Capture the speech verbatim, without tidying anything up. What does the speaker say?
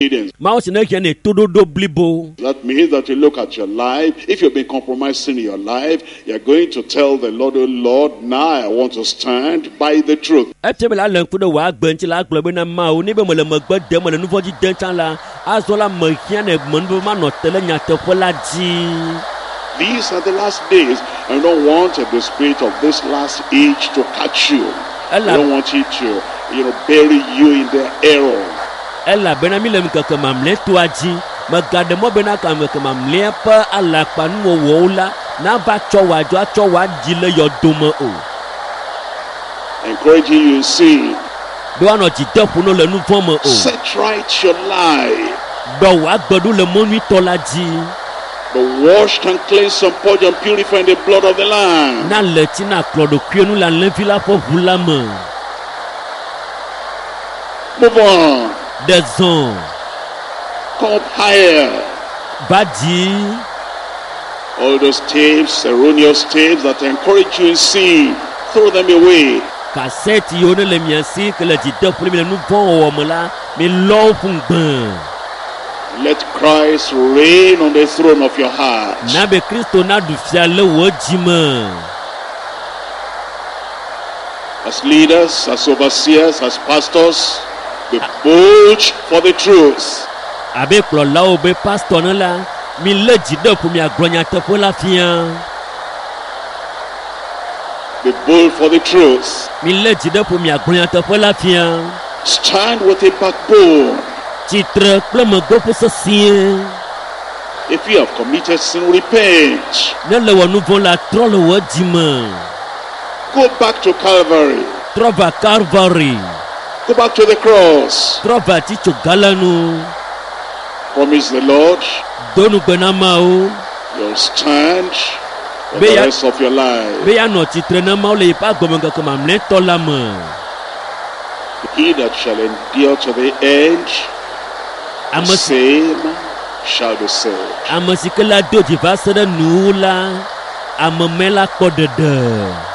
That means that you look at your life. If you've been compromising in your life, you're going to tell the Lord, oh Lord, now I want to stand by the truth. These are the last days. I don't want the spirit of this last age to catch you. I don't want it to, you know, bury you in the error. Ella benamile mkaka mamle tuaji magade mo benaka mkaka mamle pa ala panu wola na ba chowa jo chowa jile yodomo o. Encouraging you, see. Do ano ti depu no le nu fomo o. Set right your life. Do wa gbodu le monu tolaji. But washed and cleansed and purged and purified in the blood of the Lamb. Na letina klodo kienu la levila po vulama. Move on. The zone. Come up higher. Badi. All those tapes, erroneous tapes that encourage you in sin, throw them away. Cassette yone le miansi que le dit pour le nous bon omola mais l'on fungban. Let Christ reign on the throne of your heart. Nabe Christo na du fiale wojima. As leaders, as overseers, as pastors, be bold for the truth. Abe plola obe pastor la mi le jide pour mi aglonya te pour la fian. Be bold for the truth. Mi le jide pour mi aglonya te pour la fian. Stand with a backbone. Titre pleme go pour ce sien. If you have committed sin, repent. Ne le wa nous la trolle wojima. Go back to Calvary. Trova Calvary. Go back to the cross. Trova ti to galanu. Promise the Lord. Donu benamao. You'll stand for the rest of your life. Be ya no titre na ma le pa gomenga ko mamle tolama. He that shall endure to the end, the same shall be saved. Amasikela do di vasada nula amamela kodede.